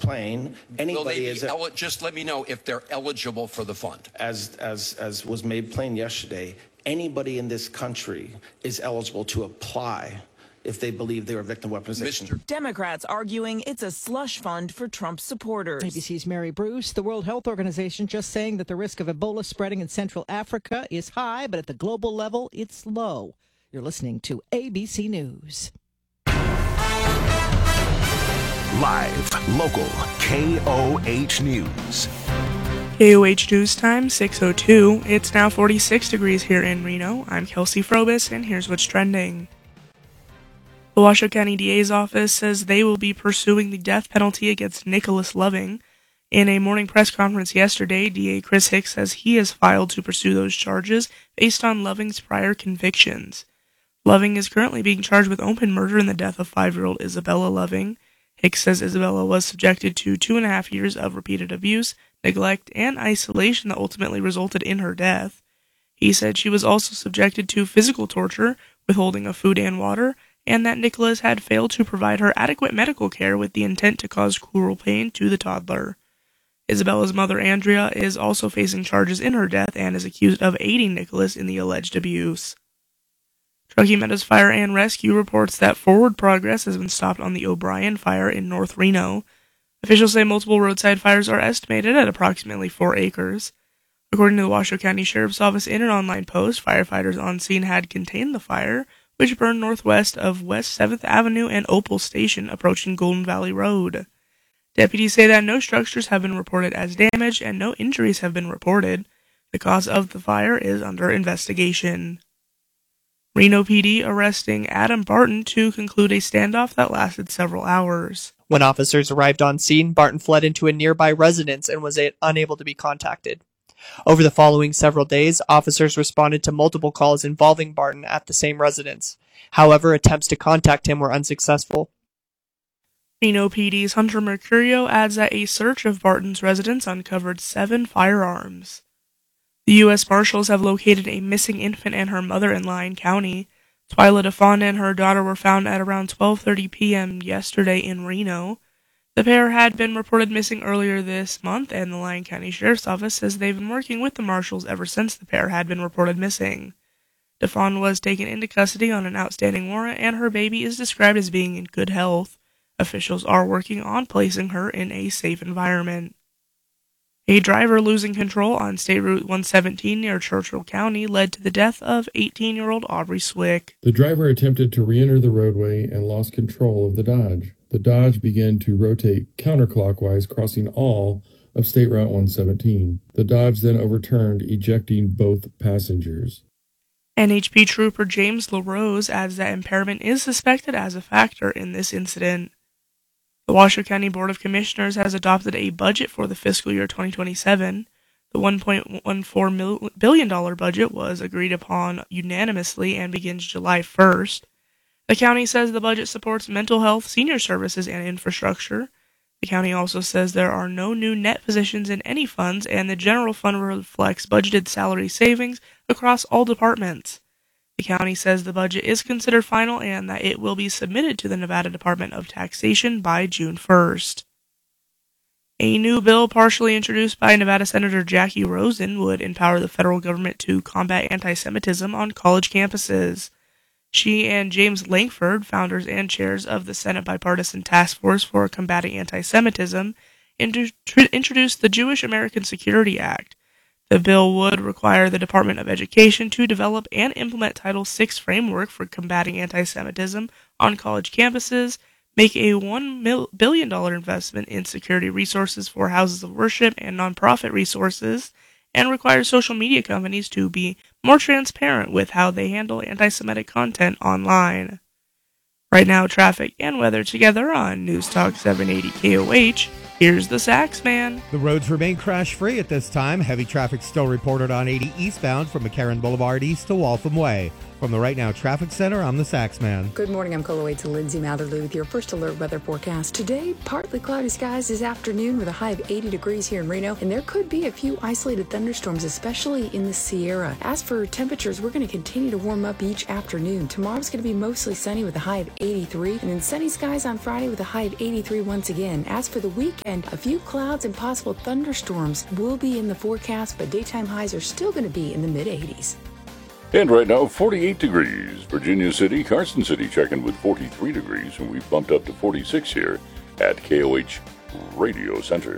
plain. Anybody Just let me know if they're eligible for the fund. As was made plain yesterday, anybody in this country is eligible to apply if they believe they were victim of weaponization. Democrats arguing it's a slush fund for Trump supporters. ABC's Mary Bruce. The World Health Organization just saying that the risk of Ebola spreading in Central Africa is high, but at the global level, it's low. You're listening to ABC News. Live, local, KOH News. KOH News Time, 6:02. It's now 46 degrees here in Reno. I'm Kelsey Frobis, and here's what's trending. The Washoe County DA's office says they will be pursuing the death penalty against Nicholas Loving. In a morning press conference yesterday, DA Chris Hicks says he has filed to pursue those charges based on Loving's prior convictions. Loving is currently being charged with open murder in the death of 5-year-old Isabella Loving. Hicks says Isabella was subjected to 2.5 years of repeated abuse, neglect, and isolation that ultimately resulted in her death. He said she was also subjected to physical torture, withholding of food and water, and that Nicholas had failed to provide her adequate medical care with the intent to cause cruel pain to the toddler. Isabella's mother, Andrea, is also facing charges in her death and is accused of aiding Nicholas in the alleged abuse. Truckee Meadows Fire and Rescue reports that forward progress has been stopped on the O'Brien Fire in North Reno. Officials say multiple roadside fires are estimated at approximately 4 acres. According to the Washoe County Sheriff's Office in an online post, firefighters on scene had contained the fire, which burned northwest of West 7th Avenue and Opal Station approaching Golden Valley Road. Deputies say that no structures have been reported as damaged and no injuries have been reported. The cause of the fire is under investigation. Reno PD arresting Adam Barton to conclude a standoff that lasted several hours. When officers arrived on scene, Barton fled into a nearby residence and was unable to be contacted. Over the following several days, officers responded to multiple calls involving Barton at the same residence. However, attempts to contact him were unsuccessful. Reno PD's Hunter Mercurio adds that a search of Barton's residence uncovered 7 firearms. The U.S. Marshals have located a missing infant and her mother in Lyon County. Twyla DeFonda and her daughter were found at around 12:30 p.m. yesterday in Reno. The pair had been reported missing earlier this month, and the Lyon County Sheriff's Office says they've been working with the marshals ever since the pair had been reported missing. DeFon was taken into custody on an outstanding warrant, and her baby is described as being in good health. Officials are working on placing her in a safe environment. A driver losing control on State Route 117 near Churchill County led to the death of 18-year-old Aubrey Swick. The driver attempted to re-enter the roadway and lost control of the Dodge. The Dodge began to rotate counterclockwise, crossing all of State Route 117. The Dodge then overturned, ejecting both passengers. NHP Trooper James LaRose adds that impairment is suspected as a factor in this incident. The Washoe County Board of Commissioners has adopted a budget for the fiscal year 2027. The $1.14 billion budget was agreed upon unanimously and begins July 1st. The county says the budget supports mental health, senior services, and infrastructure. The county also says there are no new net positions in any funds, and the general fund reflects budgeted salary savings across all departments. The county says the budget is considered final and that it will be submitted to the Nevada Department of Taxation by June 1st. A new bill partially introduced by Nevada Senator Jackie Rosen would empower the federal government to combat anti-Semitism on college campuses. She and James Lankford, founders and chairs of the Senate Bipartisan Task Force for Combating Anti-Semitism, introduced the Jewish American Security Act. The bill would require the Department of Education to develop and implement Title VI framework for combating anti-Semitism on college campuses, make a $1 billion investment in security resources for houses of worship and nonprofit resources, and require social media companies to be more transparent with how they handle anti-Semitic content online. Right now, traffic and weather together on News Talk 780 KOH. Here's the Sax Man. The roads remain crash-free at this time. Heavy traffic still reported on 80 eastbound from McCarran Boulevard east to Waltham Way. From the Right Now Traffic Center, I'm the Sax Man. Good morning. I'm Coloway to Lindsay Matherly with your first alert weather forecast. Today, partly cloudy skies this afternoon with a high of 80 degrees here in Reno, and there could be a few isolated thunderstorms, especially in the Sierra. As for temperatures, we're going to continue to warm up each afternoon. Tomorrow's going to be mostly sunny with a high of 83, and then sunny skies on Friday with a high of 83 once again. As for the weekend, a few clouds and possible thunderstorms will be in the forecast, but daytime highs are still going to be in the mid-80s. And right now, 48 degrees. Virginia City, Carson City checking with 43 degrees, and we've bumped up to 46 here at KOH Radio Center.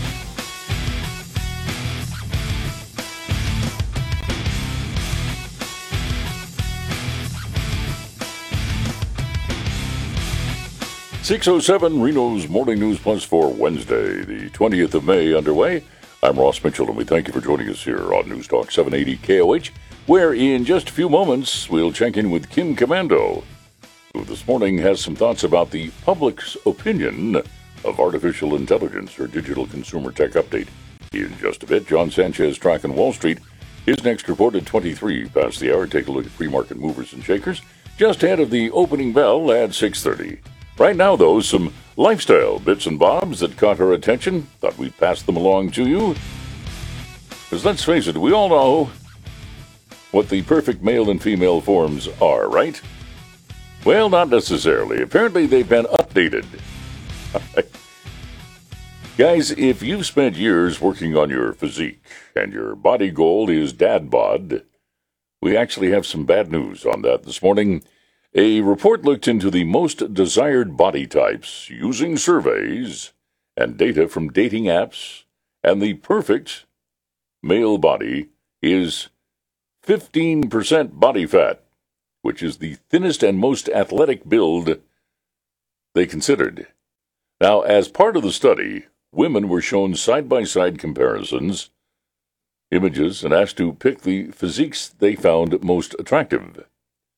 .607 Reno's Morning News Plus for Wednesday, the 20th of May underway. I'm Ross Mitchell, and we thank you for joining us here on News Talk 780 KOH, where in just a few moments we'll check in with Kim Komando, who this morning has some thoughts about the public's opinion of artificial intelligence, or digital consumer tech update. In just a bit, John Sanchez tracking Wall Street. His next report at 23 past the hour. Take a look at pre-market movers and shakers just ahead of the opening bell at 6:30. Right now, though, some lifestyle bits and bobs that caught our attention. Thought we'd pass them along to you. Because let's face it, we all know what the perfect male and female forms are, right? Well, not necessarily. Apparently, they've been updated. Guys, if you've spent years working on your physique and your body goal is dad bod, we actually have some bad news on that this morning. A report looked into the most desired body types using surveys and data from dating apps, and the perfect male body is 15% body fat, which is the thinnest and most athletic build they considered. Now, as part of the study, women were shown side-by-side comparisons, images, and asked to pick the physiques they found most attractive.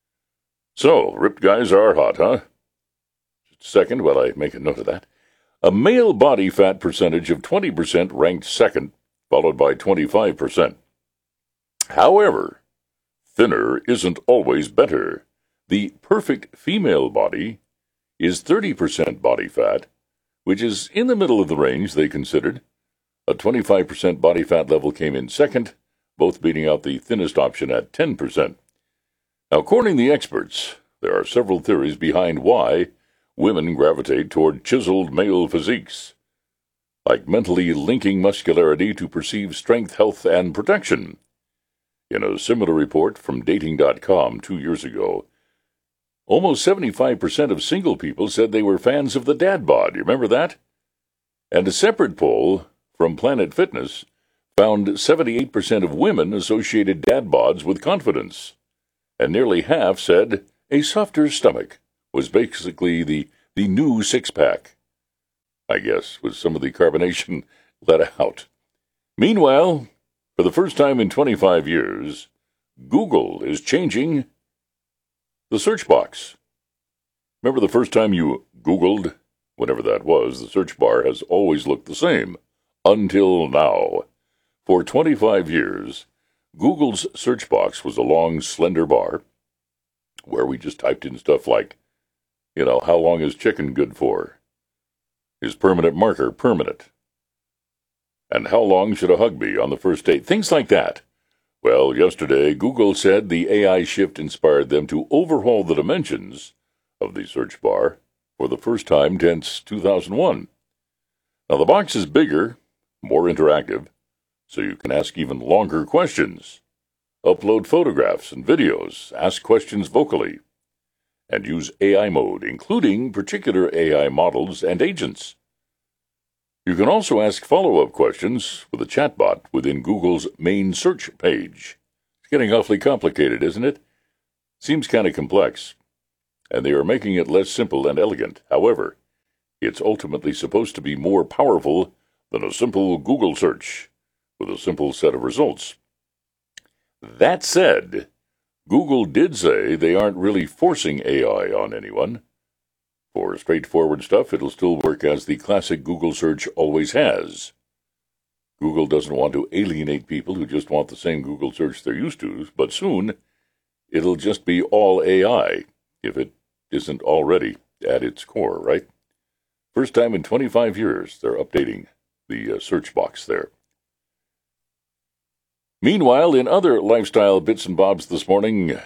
So, ripped guys are hot, huh? Just a second while I make a note of that. A male body fat percentage of 20% ranked second, followed by 25%. However, thinner isn't always better. The perfect female body is 30% body fat, which is in the middle of the range they considered. A 25% body fat level came in second, both beating out the thinnest option at 10%. Now, according to the experts, there are several theories behind why women gravitate toward chiseled male physiques, like mentally linking muscularity to perceived strength, health, and protection. In a similar report from Dating.com 2 years ago, almost 75% of single people said they were fans of the dad bod. You remember that? And a separate poll from Planet Fitness found 78% of women associated dad bods with confidence, and nearly half said a softer stomach was basically the new six-pack. I guess, with some of the carbonation let out. Meanwhile, for the first time in 25 years, Google is changing the search box. Remember the first time you Googled? Whenever that was, the search bar has always looked the same. Until now. For 25 years, Google's search box was a long, slender bar where we just typed in stuff like, how long is chicken good for? Is permanent marker permanent? And how long should a hug be on the first date? Things like that. Well, yesterday, Google said the AI shift inspired them to overhaul the dimensions of the search bar for the first time since 2001. Now, the box is bigger, more interactive, so you can ask even longer questions, upload photographs and videos, ask questions vocally, and use AI mode, including particular AI models and agents. You can also ask follow-up questions with a chatbot within Google's main search page. It's getting awfully complicated, isn't it? Seems kind of complex, and they are making it less simple and elegant. However, it's ultimately supposed to be more powerful than a simple Google search with a simple set of results. That said, Google did say they aren't really forcing AI on anyone. For straightforward stuff, it'll still work as the classic Google search always has. Google doesn't want to alienate people who just want the same Google search they're used to, but soon it'll just be all AI if it isn't already at its core, right? First time in 25 years they're updating the search box there. Meanwhile, in other lifestyle bits and bobs this morning,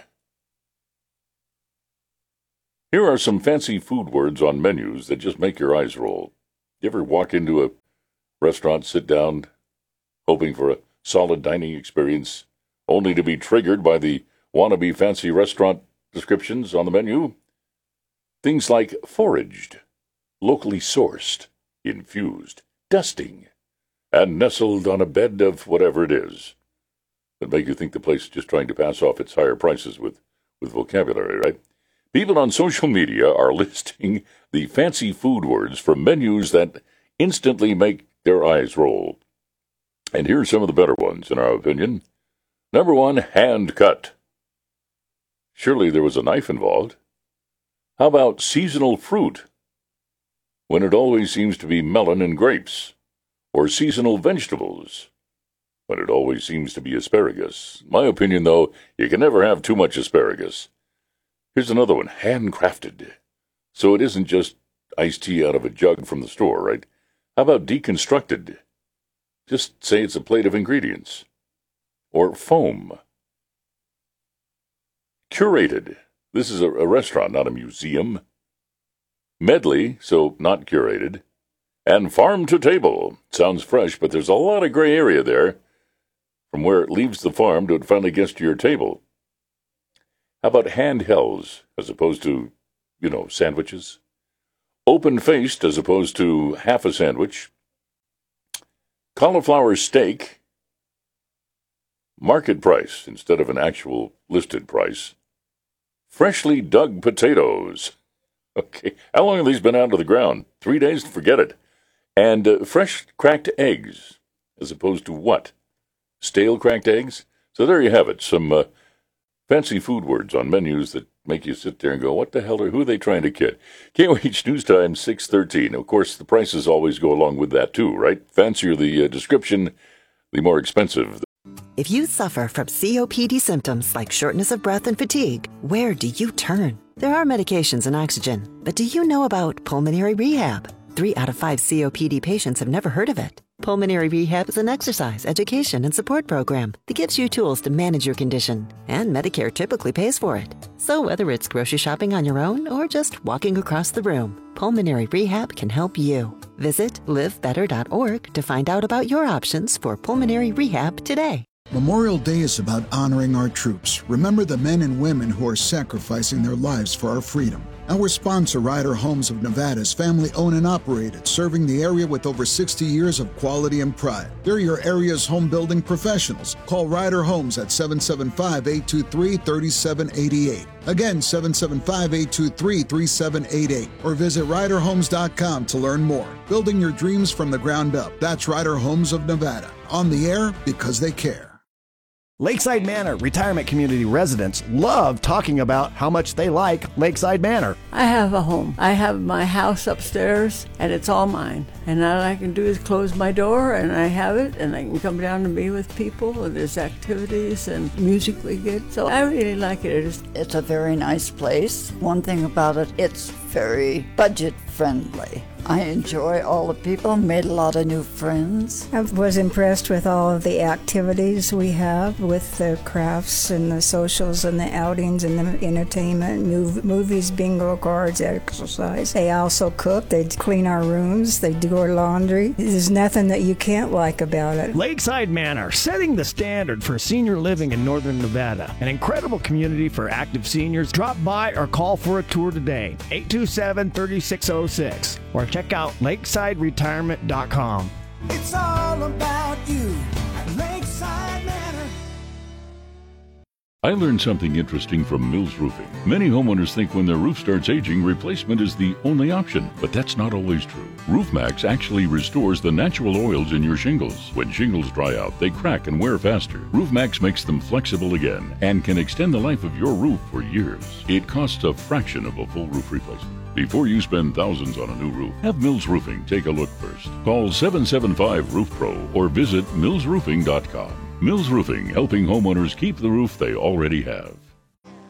here are some fancy food words on menus that just make your eyes roll. You ever walk into a restaurant, sit down, hoping for a solid dining experience, only to be triggered by the wannabe fancy restaurant descriptions on the menu? Things like foraged, locally sourced, infused, dusting, and nestled on a bed of whatever it is. That make you think the place is just trying to pass off its higher prices with vocabulary, right? People on social media are listing the fancy food words from menus that instantly make their eyes roll. And here are some of the better ones, in our opinion. Number 1, hand cut. Surely there was a knife involved. How about seasonal fruit, when it always seems to be melon and grapes? Or seasonal vegetables, when it always seems to be asparagus? My opinion, though, you can never have too much asparagus. Here's another one, handcrafted. So it isn't just iced tea out of a jug from the store, right? How about deconstructed? Just say it's a plate of ingredients. Or foam. Curated. This is a restaurant, not a museum. Medley, so not curated. And farm to table. Sounds fresh, but there's a lot of gray area there, from where it leaves the farm to it finally gets to your table. How about handhelds, as opposed to, sandwiches? Open-faced, as opposed to half a sandwich. Cauliflower steak. Market price, instead of an actual listed price. Freshly dug potatoes. Okay, how long have these been out of the ground? 3 days? Forget it. And fresh cracked eggs, as opposed to what? Stale cracked eggs? So there you have it, some fancy food words on menus that make you sit there and go, what the hell who are they trying to kid? KOH News Time, 6:13. Of course, the prices always go along with that too, right? Fancier the description, the more expensive. If you suffer from COPD symptoms like shortness of breath and fatigue, where do you turn? There are medications and oxygen, but do you know about pulmonary rehab? 3 out of 5 COPD patients have never heard of it. Pulmonary Rehab is an exercise, education, and support program that gives you tools to manage your condition, and Medicare typically pays for it. So whether it's grocery shopping on your own or just walking across the room, Pulmonary Rehab can help you. Visit livebetter.org to find out about your options for pulmonary rehab today. Memorial Day is about honoring our troops. Remember the men and women who are sacrificing their lives for our freedom. Our sponsor, Ryder Homes of Nevada, is family-owned and operated, serving the area with over 60 years of quality and pride. They're your area's home building professionals. Call Ryder Homes at 775-823-3788. Again, 775-823-3788. Or visit RyderHomes.com to learn more. Building your dreams from the ground up. That's Ryder Homes of Nevada. On the air because they care. Lakeside Manor retirement community residents love talking about how much they like Lakeside Manor. I have a home. I have my house upstairs, and it's all mine. And all I can do is close my door, and I have it, and I can come down and be with people, and there's activities and music we get. So I really like it. It's a very nice place. One thing about it, it's very budget friendly. I enjoy all the people, made a lot of new friends. I was impressed with all of the activities we have with the crafts and the socials and the outings and the entertainment, movies, bingo cards, exercise. They also cook, they clean our rooms, they do our laundry. There's nothing that you can't like about it. Lakeside Manor, setting the standard for senior living in Northern Nevada. An incredible community for active seniors. Drop by or call for a tour today. 827-3606. Or check out lakesideretirement.com. It's all about you at Lakeside Manor. I learned something interesting from Mills Roofing. Many homeowners think when their roof starts aging, replacement is the only option, but that's not always true. RoofMax actually restores the natural oils in your shingles. When shingles dry out, they crack and wear faster. RoofMax makes them flexible again and can extend the life of your roof for years. It costs a fraction of a full roof replacement. Before you spend thousands on a new roof, have Mills Roofing take a look first. Call 775-ROOF-PRO or visit millsroofing.com. Mills Roofing, helping homeowners keep the roof they already have.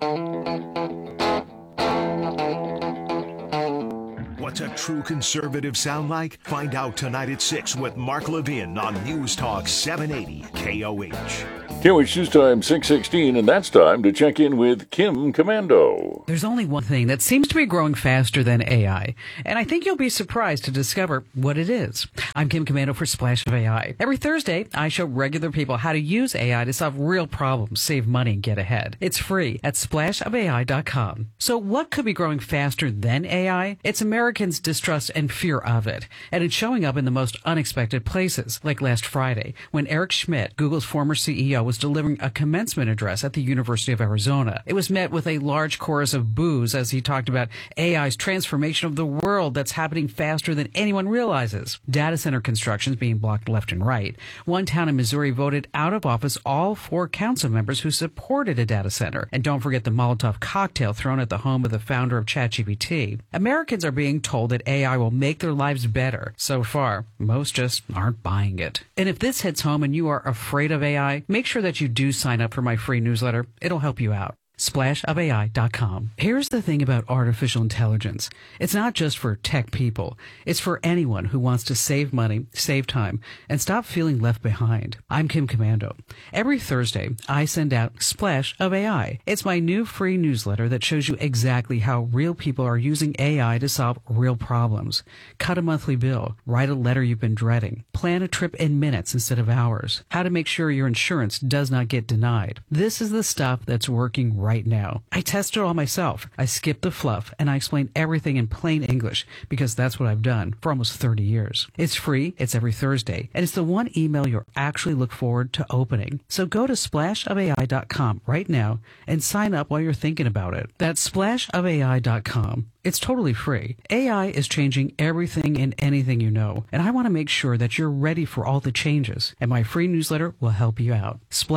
What's a true conservative sound like? Find out tonight at 6 with Mark Levin on News Talk 780 KOH. KOH News Time 6:16, and that's time to check in with Kim Commando. There's only one thing that seems to be growing faster than AI, and I think you'll be surprised to discover what it is. I'm Kim Commando for Splash of AI. Every Thursday, I show regular people how to use AI to solve real problems, save money, and get ahead. It's free at splashofai.com. So what could be growing faster than AI? It's Americans' distrust and fear of it, and it's showing up in the most unexpected places, like last Friday, when Eric Schmidt, Google's former CEO, was delivering a commencement address at the University of Arizona. It was met with a large chorus of boos as he talked about AI's transformation of the world that's happening faster than anyone realizes. Data center constructions being blocked left and right. One town in Missouri voted out of office all 4 council members who supported a data center. And don't forget the Molotov cocktail thrown at the home of the founder of ChatGPT. Americans are being told that AI will make their lives better. So far, most just aren't buying it. And if this hits home and you are afraid of AI, make sure that you do sign up for my free newsletter. It'll help you out. Splashofai.com. Here's the thing about artificial intelligence. It's not just for tech people. It's for anyone who wants to save money, save time, and stop feeling left behind. I'm Kim Commando. Every Thursday, I send out Splash of AI. It's my new free newsletter that shows you exactly how real people are using AI to solve real problems. Cut a monthly bill. Write a letter you've been dreading. Plan a trip in minutes instead of hours. How to make sure your insurance does not get denied. This is the stuff that's working right now. I tested it all myself. I skipped the fluff and I explained everything in plain English because that's what I've done for almost 30 years. It's free, it's every Thursday, and it's the one email you'll actually look forward to opening. So go to splashofai.com right now and sign up while you're thinking about it. That's splashofai.com. It's totally free. AI is changing everything and anything you know, and I want to make sure that you're ready for all the changes, and my free newsletter will help you out.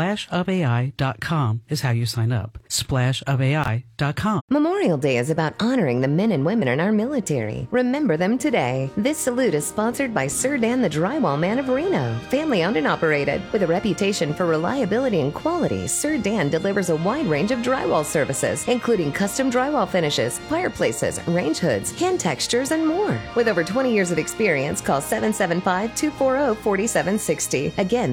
Splashofai.com is how you sign up. Splashofai.com. Memorial Day is about honoring the men and women in our military. Remember them today. This salute is sponsored by Sir Dan the Drywall Man of Reno. Family owned and operated. With a reputation for reliability and quality, Sir Dan delivers a wide range of drywall services, including custom drywall finishes, fireplaces, range hoods, hand textures, and more. With over 20 years of experience, call 775-240-4760. Again,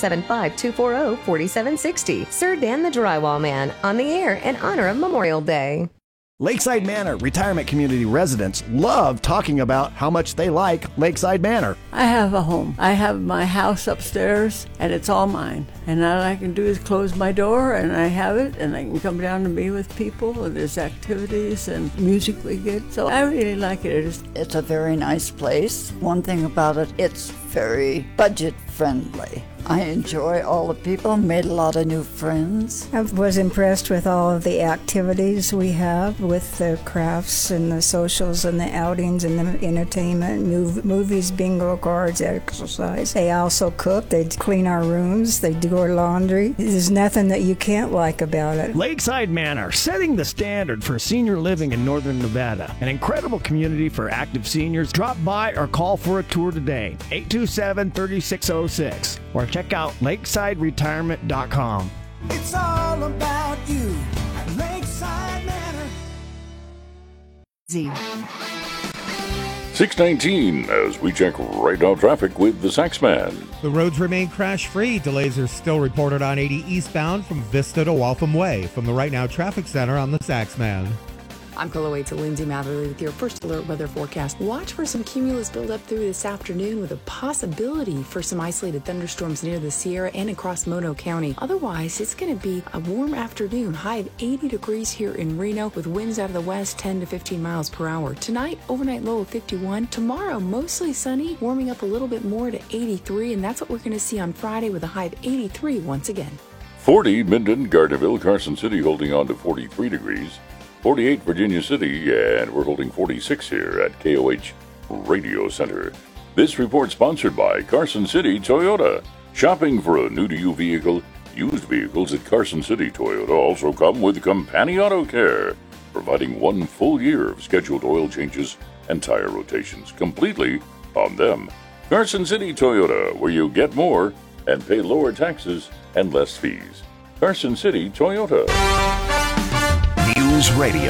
775-240-4760. Sir Dan the Drywall Man, on the air in honor of Memorial Day. Lakeside Manor retirement community residents love talking about how much they like Lakeside Manor. I have a home. I have my house upstairs, and it's all mine. And all I can do is close my door, and I have it, and I can come down and be with people, and there's activities and music we get. So I really like it. It's a very nice place. One thing about it, it's very budget friendly. I enjoy all the people, made a lot of new friends. I was impressed with all of the activities we have with the crafts and the socials and the outings and the entertainment, movies, bingo cards, exercise. They also cook, they clean our rooms, they do our laundry. There's nothing that you can't like about it. Lakeside Manor, setting the standard for senior living in northern Nevada. An incredible community for active seniors. Drop by or call for a tour today. 827-3606. Or check out lakesideretirement.com. It's all about you at Lakeside Manor. 6:19 as we check right now traffic with the Saxman. The roads remain crash-free. Delays are still reported on 80 eastbound from Vista to Waltham Way. From the Right Now Traffic Center, on the Saxman. I'm Chloe to Lindsay Matherly with your first alert weather forecast. Watch for some cumulus buildup through this afternoon with a possibility for some isolated thunderstorms near the Sierra and across Mono County. Otherwise, it's going to be a warm afternoon, high of 80 degrees here in Reno with winds out of the west 10 to 15 miles per hour. Tonight, overnight low of 51. Tomorrow, mostly sunny, warming up a little bit more to 83, and that's what we're going to see on Friday with a high of 83 once again. 40, Minden, Gardnerville, Carson City holding on to 43 degrees. 48, Virginia City, and we're holding 46 here at KOH Radio Center. This report sponsored by Carson City Toyota. Shopping for a new-to-you vehicle, used vehicles at Carson City Toyota also come with Compani Auto Care, providing 1 full year of scheduled oil changes and tire rotations completely on them. Carson City Toyota, where you get more and pay lower taxes and less fees. Carson City Toyota. Radio,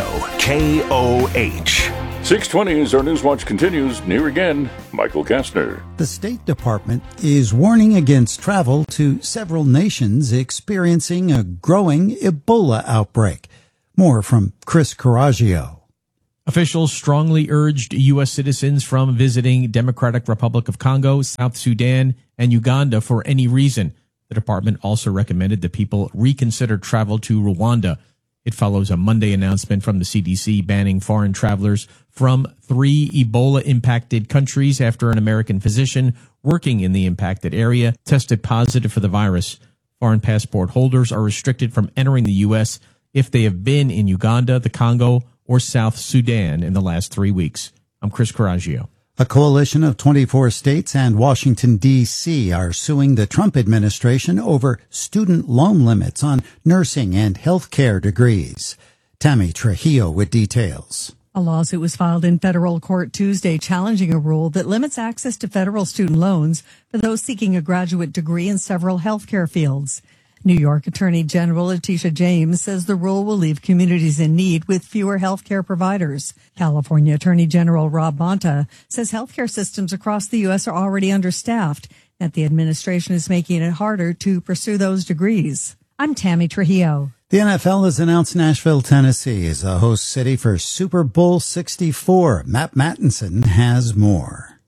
KOH. 6:20 as our Newswatch continues. Near again, Michael Kastner. The State Department is warning against travel to several nations experiencing a growing Ebola outbreak. More from Chris Coraggio. Officials strongly urged U.S. citizens from visiting Democratic Republic of Congo, South Sudan, and Uganda for any reason. The department also recommended that people reconsider travel to Rwanda. It follows a Monday announcement from the CDC banning foreign travelers from 3 Ebola-impacted countries after an American physician working in the impacted area tested positive for the virus. Foreign passport holders are restricted from entering the U.S. if they have been in Uganda, the Congo, or South Sudan in the last 3 weeks. I'm Chris Coraggio. A coalition of 24 states and Washington, D.C. are suing the Trump administration over student loan limits on nursing and healthcare degrees. Tammy Trujillo with details. A lawsuit was filed in federal court Tuesday challenging a rule that limits access to federal student loans for those seeking a graduate degree in several healthcare fields. New York Attorney General Letitia James says the rule will leave communities in need with fewer healthcare providers. California Attorney General Rob Bonta says healthcare systems across the U.S. are already understaffed, that the administration is making it harder to pursue those degrees. I'm Tammy Trujillo. The NFL has announced Nashville, Tennessee is the host city for Super Bowl 64. Matt Mattinson has more.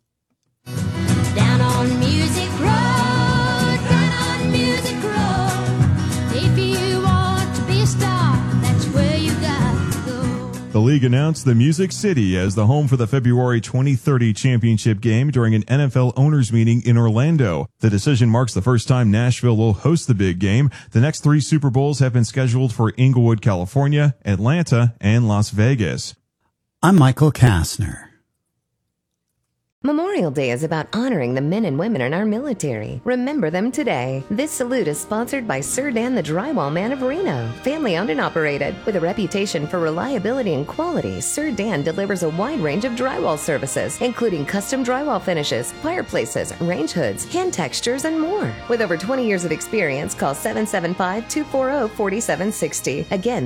Down on Music Road, right on Music Road. If you want to be a star, that's where you got to go. The league announced the Music City as the home for the February 2030 championship game during an NFL owners meeting in Orlando. The decision marks the first time Nashville will host the big game. The next 3 Super Bowls have been scheduled for Inglewood, California, Atlanta, and Las Vegas. I'm Michael Kastner. Memorial Day is about honoring the men and women in our military. Remember them today. This salute is sponsored by Sir Dan the Drywall Man of Reno. Family owned and operated. With a reputation for reliability and quality, Sir Dan delivers a wide range of drywall services, including custom drywall finishes, fireplaces, range hoods, hand textures, and more. With over 20 years of experience, call 775-240-4760. Again,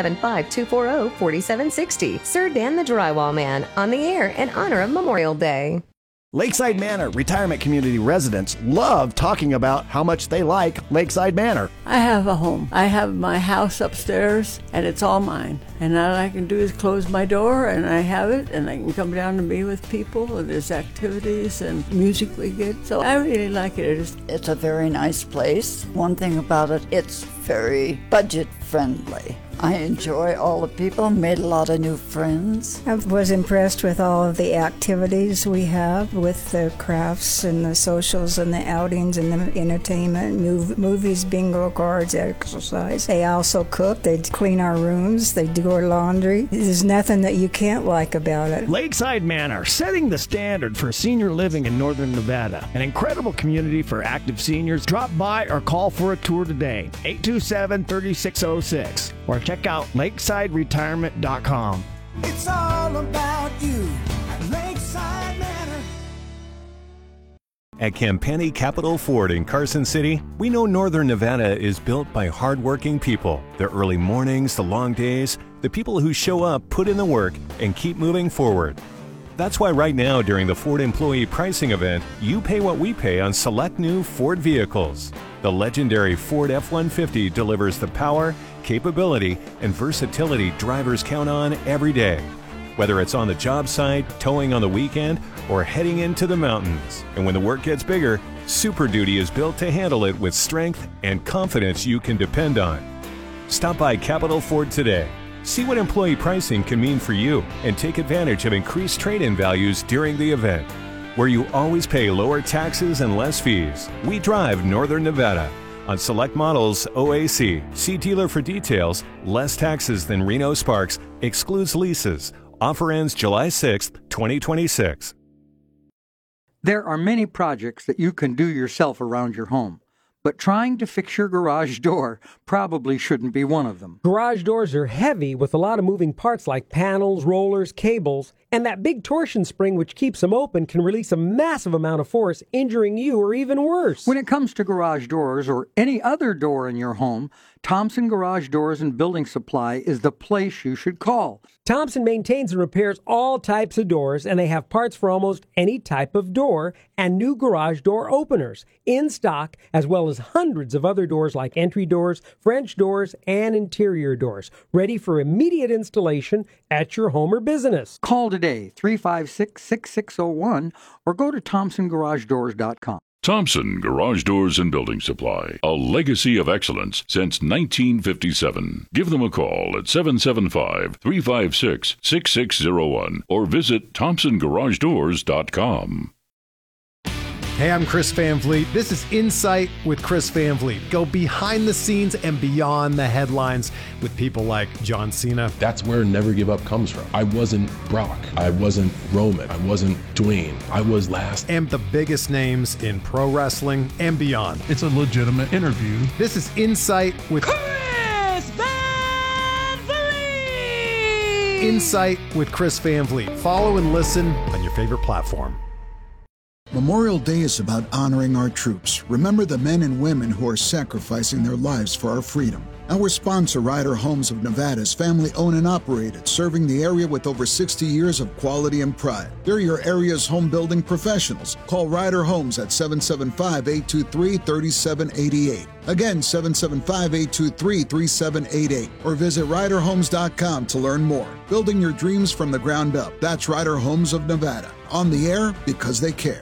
775-240-4760. Sir Dan the Drywall Man, on the air in honor of Memorial Day. Lakeside Manor retirement community residents love talking about how much they like Lakeside Manor. I have a home. I have my house upstairs, and it's all mine. And all I can do is close my door, and I have it, and I can come down and be with people, and there's activities and music we get. So I really like it. It's a very nice place. One thing about it, it's very budget friendly. I enjoy all the people, made a lot of new friends. I was impressed with all of the activities we have with the crafts and the socials and the outings and the entertainment, movies, bingo cards, exercise. They also cook, they clean our rooms, they do our laundry. There's nothing that you can't like about it. Lakeside Manor, setting the standard for senior living in Northern Nevada. An incredible community for active seniors. Drop by or call for a tour today. 827-3606. Or check out lakesideretirement.com. It's all about you at Lakeside Manor. At Campani Capital Ford in Carson City, we know Northern Nevada is built by hardworking people. The early mornings, the long days, the people who show up, put in the work, and keep moving forward. That's why right now during the Ford Employee Pricing Event, you pay what we pay on select new Ford vehicles. The legendary Ford F-150 delivers the power, capability, and versatility drivers count on every day. Whether it's on the job site, towing on the weekend, or heading into the mountains. And when the work gets bigger, Super Duty is built to handle it with strength and confidence you can depend on. Stop by Capital Ford today. See what employee pricing can mean for you and take advantage of increased trade-in values during the event. Where you always pay lower taxes and less fees. We drive Northern Nevada. On select models, OAC. See dealer for details. Less taxes than Reno Sparks. Excludes leases. Offer ends July 6th, 2026. There are many projects that you can do yourself around your home. but trying to fix your garage door probably shouldn't be one of them. Garage doors are heavy with a lot of moving parts like panels, rollers, cables, and that big torsion spring which keeps them open can release a massive amount of force, injuring you or even worse. When it comes to garage doors or any other door in your home, Thompson Garage Doors and Building Supply is the place you should call. Thompson maintains and repairs all types of doors, and they have parts for almost any type of door and new garage door openers in stock, as well as hundreds of other doors like entry doors, French doors, and interior doors, ready for immediate installation at your home or business. Call today, 356-6601, or go to ThompsonGarageDoors.com. Thompson Garage Doors and Building Supply, a legacy of excellence since 1957. Give them a call at 775-356-6601 or visit ThompsonGarageDoors.com. Hey, I'm Chris Van Vliet. This is Insight with Chris Van Vliet. Go behind the scenes and beyond the headlines with people like John Cena. That's where Never Give Up comes from. I wasn't Brock. I wasn't Roman. I wasn't Dwayne. I was last. And the biggest names in pro wrestling and beyond. It's a legitimate interview. This is Insight with Chris Van Vliet! Insight with Chris Van Vliet. Follow and listen on your favorite platform. Memorial Day is about honoring our troops. Remember the men and women who are sacrificing their lives for our freedom. Our sponsor, Ryder Homes of Nevada, is family-owned and operated, serving the area with over 60 years of quality and pride. They're your area's home building professionals. Call Ryder Homes at 775-823-3788. Again, 775-823-3788. Or visit RyderHomes.com to learn more. Building your dreams from the ground up. That's Ryder Homes of Nevada. On the air because they care.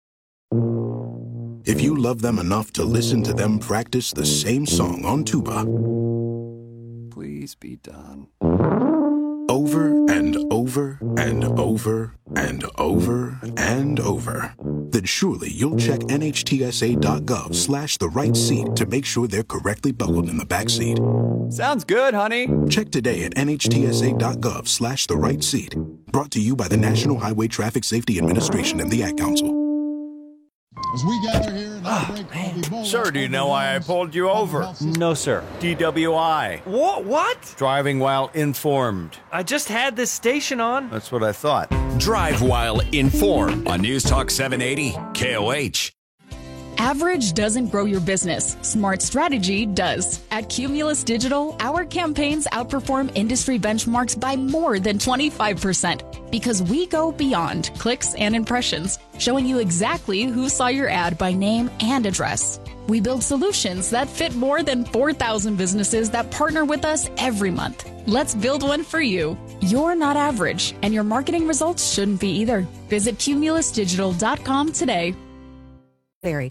If you love them enough to listen to them practice the same song on tuba, please be done. Over and over and over and over and over, then surely you'll check NHTSA.gov/the right seat to make sure they're correctly buckled in the back seat. Sounds good, honey. Check today at NHTSA.gov/the right seat. Brought to you by the National Highway Traffic Safety Administration and the Ad Council. As we gather here Sir, do you know why I pulled you over? No, sir. DWI. What? Driving while informed. I just had this station on. That's what I thought. Drive while informed on News Talk 780 KOH. Average doesn't grow your business. Smart strategy does. At Cumulus Digital, our campaigns outperform industry benchmarks by more than 25% because we go beyond clicks and impressions, showing you exactly who saw your ad by name and address. We build solutions that fit more than 4,000 businesses that partner with us every month. Let's build one for you. You're not average, and your marketing results shouldn't be either. Visit cumulusdigital.com today. Very.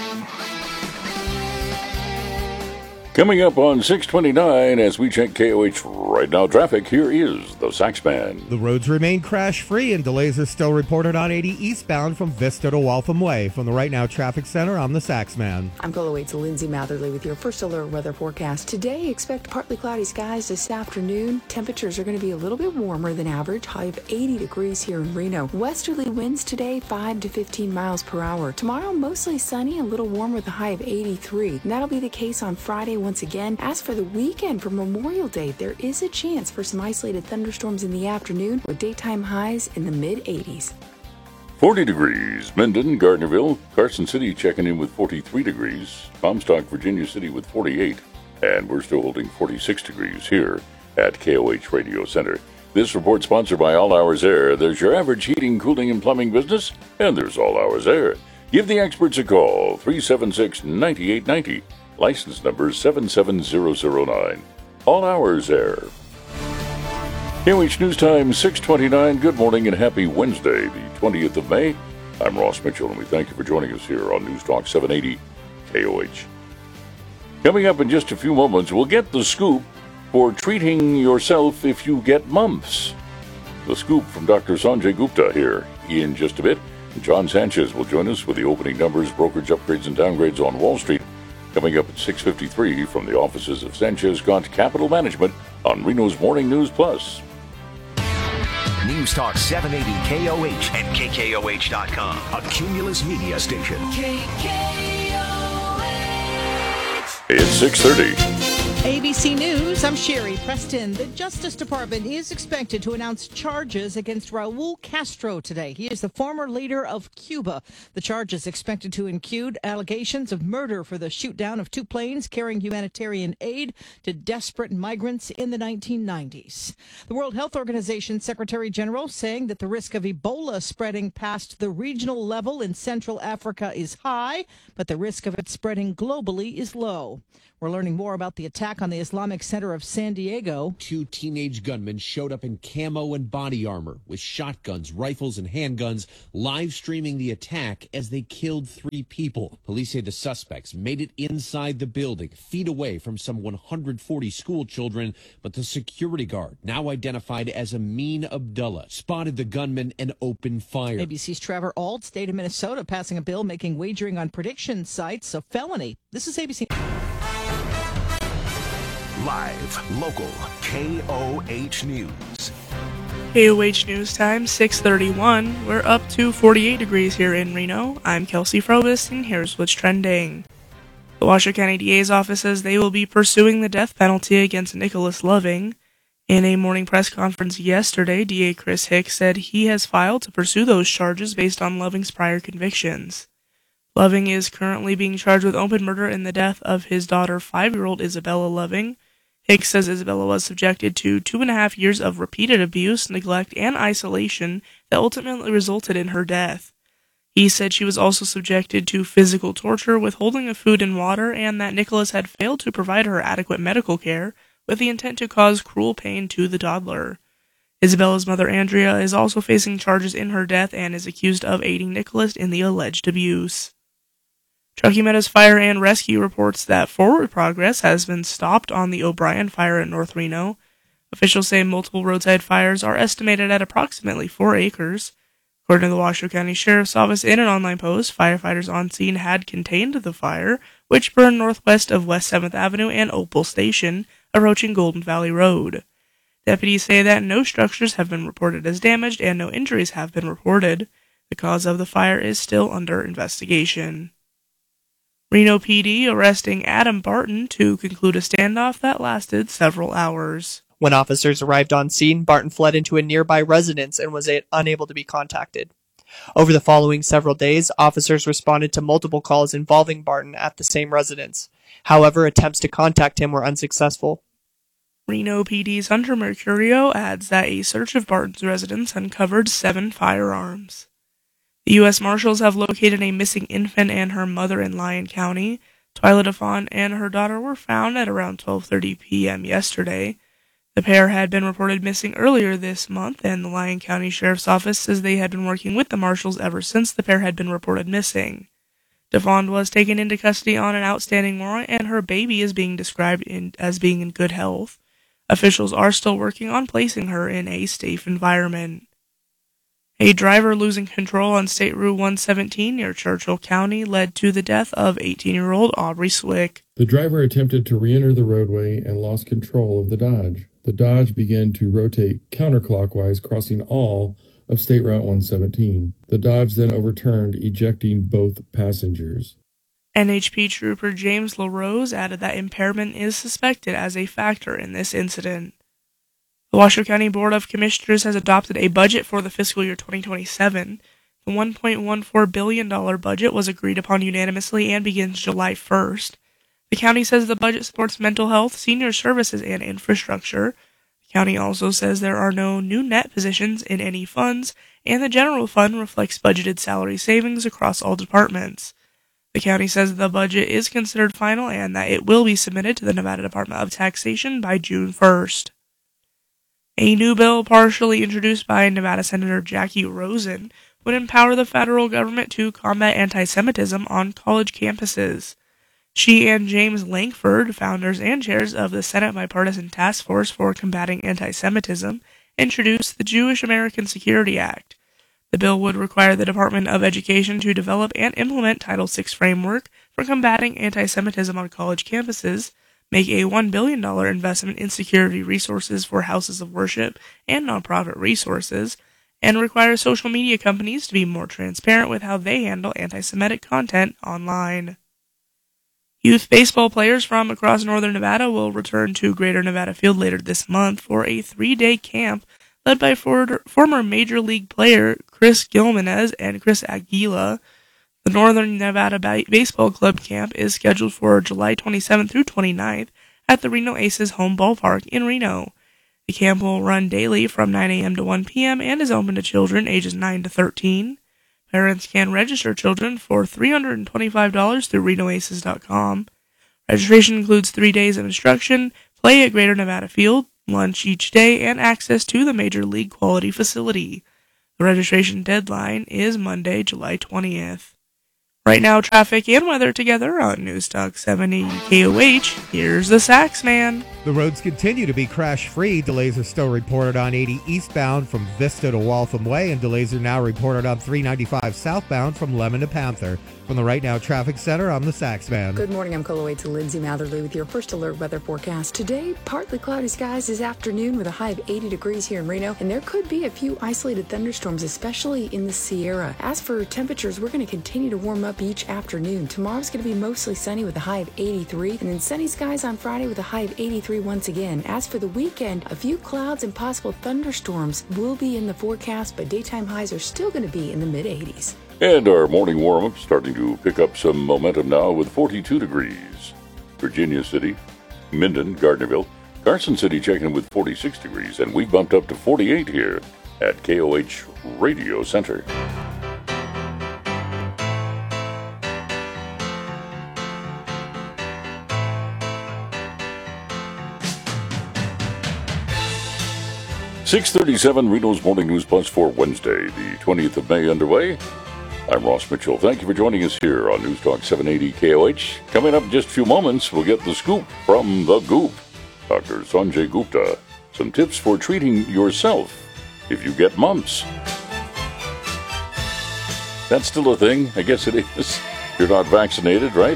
Coming up on 629 as we check KOH Right Now traffic, here is the Sax Band. The roads remain crash-free and delays are still reported on 80 eastbound from Vista to Waltham Way. From the Right Now Traffic Center, I'm the Sax Man. I'm KOH's Lindsay Matherly with your first alert weather forecast. Today, expect partly cloudy skies this afternoon. Temperatures are going to be a little bit warmer than average, high of 80 degrees here in Reno. Westerly winds today, 5 to 15 miles per hour. Tomorrow, mostly sunny, a little warmer with a high of 83. And that'll be the case on Friday once again. As for the weekend, for Memorial Day, there is a chance for some isolated thunderstorms in the afternoon with daytime highs in the mid-80s. 40 degrees, Minden, Gardnerville, Carson City checking in with 43 degrees, Comstock, Virginia City with 48, and we're still holding 46 degrees here at KOH Radio Center. This report sponsored by All Hours Air. There's your average heating, cooling, and plumbing business, and there's All Hours Air. Give the experts a call, 376-9890. License number 77009. All Hours Air. KOH News Time 629. Good morning and happy Wednesday, the 20th of May. I'm Ross Mitchell, and we thank you for joining us here on News Talk 780 KOH. Coming up in just a few moments, we'll get the scoop for treating yourself if you get mumps. The scoop from Dr. Sanjay Gupta here in just a bit. John Sanchez will join us with the opening numbers, brokerage upgrades and downgrades on Wall Street. Coming up at 6:53 from the offices of Sanchez Gaunt Capital Management on Reno's Morning News Plus. News Talk 780 KOH and KKOH.com, a Cumulus media station. KKOH. It's 6:30. ABC News, I'm Sherry Preston. The Justice Department is expected to announce charges against Raul Castro today. He is the former leader of Cuba. The charge is expected to include allegations of murder for the shoot-down of two planes carrying humanitarian aid to desperate migrants in the 1990s. The World Health Organization Secretary General saying that the risk of Ebola spreading past the regional level in Central Africa is high, but the risk of it spreading globally is low. We're learning more about the attack on the Islamic Center of San Diego. Two teenage gunmen showed up in camo and body armor with shotguns, rifles, and handguns, live streaming the attack as they killed 3 people. Police say the suspects made it inside the building, feet away from some 140 school children, but the security guard, now identified as Amin Abdullah, spotted the gunman and opened fire. ABC's Trevor Ault, state of Minnesota, passing a bill making wagering on prediction sites a felony. This is ABC. Live, local, KOH News. KOH News Time, 6:31. We're up to 48 degrees here in Reno. I'm Kelsey Frobist, and here's what's trending. The Washoe County DA's office says they will be pursuing the death penalty against Nicholas Loving. In a morning press conference yesterday, DA Chris Hicks said he has filed to pursue those charges based on Loving's prior convictions. Loving is currently being charged with open murder in the death of his daughter, 5-year-old Isabella Loving. Hicks says Isabella was subjected to 2.5 years of repeated abuse, neglect, and isolation that ultimately resulted in her death. He said she was also subjected to physical torture, withholding of food and water, and that Nicholas had failed to provide her adequate medical care with the intent to cause cruel pain to the toddler. Isabella's mother, Andrea, is also facing charges in her death and is accused of aiding Nicholas in the alleged abuse. Truckee Meadows Fire and Rescue reports that forward progress has been stopped on the O'Brien fire in North Reno. Officials say multiple roadside fires are estimated at approximately 4 acres. According to the Washoe County Sheriff's Office in an online post, firefighters on scene had contained the fire, which burned northwest of West 7th Avenue and Opal Station, approaching Golden Valley Road. Deputies say that no structures have been reported as damaged and no injuries have been reported. The cause of the fire is still under investigation. Reno PD arresting Adam Barton to conclude a standoff that lasted several hours. When officers arrived on scene, Barton fled into a nearby residence and was unable to be contacted. Over the following several days, officers responded to multiple calls involving Barton at the same residence. However, attempts to contact him were unsuccessful. Reno PD's Hunter Mercurio adds that a search of Barton's residence uncovered 7 firearms. The U.S. Marshals have located a missing infant and her mother in Lyon County. Twyla DeFond and her daughter were found at around 12:30 p.m. yesterday. The pair had been reported missing earlier this month, and the Lyon County Sheriff's Office says they had been working with the Marshals ever since the pair had been reported missing. DeFond was taken into custody on an outstanding warrant, and her baby is being described as being in good health. Officials are still working on placing her in a safe environment. A driver losing control on State Route 117 near Churchill County led to the death of 18-year-old Aubrey Swick. The driver attempted to re-enter the roadway and lost control of the Dodge. The Dodge began to rotate counterclockwise, crossing all of State Route 117. The Dodge then overturned, ejecting both passengers. NHP Trooper James LaRose added that impairment is suspected as a factor in this incident. The Washoe County Board of Commissioners has adopted a budget for the fiscal year 2027. The $1.14 billion budget was agreed upon unanimously and begins July 1st. The county says the budget supports mental health, senior services, and infrastructure. The county also says there are no new net positions in any funds, and the general fund reflects budgeted salary savings across all departments. The county says the budget is considered final and that it will be submitted to the Nevada Department of Taxation by June 1st. A new bill partially introduced by Nevada Senator Jackie Rosen would empower the federal government to combat anti-Semitism on college campuses. She and James Lankford, founders and chairs of the Senate Bipartisan Task Force for Combating Anti-Semitism, introduced the Jewish American Security Act. The bill would require the Department of Education to develop and implement Title VI framework for combating anti-Semitism on college campuses, make a $1 billion investment in security resources for houses of worship and nonprofit resources, and require social media companies to be more transparent with how they handle anti-Semitic content online. Youth baseball players from across northern Nevada will return to Greater Nevada Field later this month for a 3-day camp led by former Major League player Chris Gilmanez and Chris Aguila. The Northern Nevada Baseball Club camp is scheduled for July 27th through 29th at the Reno Aces home ballpark in Reno. The camp will run daily from 9 a.m. to 1 p.m. and is open to children ages 9 to 13. Parents can register children for $325 through RenoAces.com. Registration includes 3 days of instruction, play at Greater Nevada Field, lunch each day, and access to the Major League Quality Facility. The registration deadline is Monday, July 20th. Right now, traffic and weather together on News Talk 780 KOH. Here's the Sax Man. The roads continue to be crash-free. Delays are still reported on 80 eastbound from Vista to Waltham Way, and delays are now reported on 395 southbound from Lemon to Panther. From the Right Now Traffic Center, I'm the Sax Man. Good morning, I'm Coloway to Lindsay Matherly with your first alert weather forecast. Today, partly cloudy skies this afternoon with a high of 80 degrees here in Reno, and there could be a few isolated thunderstorms, especially in the Sierra. As for temperatures, we're going to continue to warm up each afternoon. Tomorrow's going to be mostly sunny with a high of 83, and then sunny skies on Friday with a high of 83 once again. As for the weekend, a few clouds and possible thunderstorms will be in the forecast, but daytime highs are still going to be in the mid-80s. And our morning warm-up starting to pick up some momentum now with 42 degrees. Virginia City, Minden, Gardnerville, Carson City checking with 46 degrees, and we bumped up to 48 here at KOH Radio Center. .37 Reno's Morning News Plus for Wednesday, the 20th of May underway. I'm Ross Mitchell. Thank you for joining us here on News Talk 780 KOH. Coming up in just a few moments, we'll get the scoop from the Goop. Dr. Sanjay Gupta. Some tips for treating yourself if you get mumps. That's still a thing? I guess it is. You're not vaccinated, right?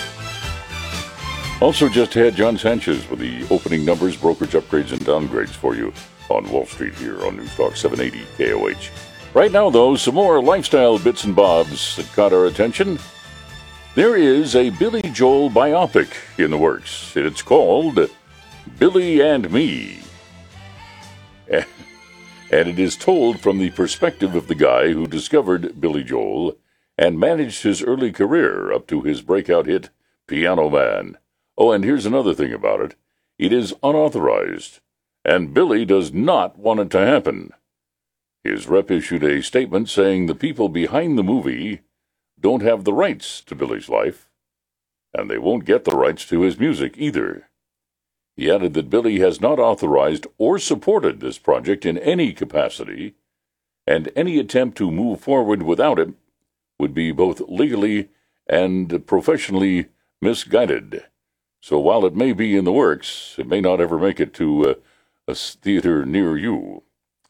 Also just had John Sanchez with the opening numbers, brokerage upgrades, and downgrades for you on Wall Street here on News Talk 780 KOH. Right now, though, some more lifestyle bits and bobs that caught our attention. There is a Billy Joel biopic in the works. It's called Billy and Me. And it is told from the perspective of the guy who discovered Billy Joel and managed his early career up to his breakout hit, Piano Man. Oh, and here's another thing about it. It is unauthorized, and Billy does not want it to happen. His rep issued a statement saying the people behind the movie don't have the rights to Billy's life, and they won't get the rights to his music either. He added that Billy has not authorized or supported this project in any capacity, and any attempt to move forward without it would be both legally and professionally misguided. So while it may be in the works, it may not ever make it to a theater near you.